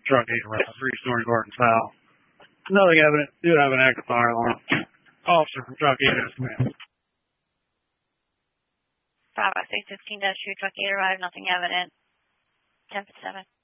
Truck 8 around 3-story garden style. Nothing evident. Do have an active fire alarm. Officer from Truck 8 has command. Bravo 615-2, Truck 8 arrived, nothing evident. 10-7.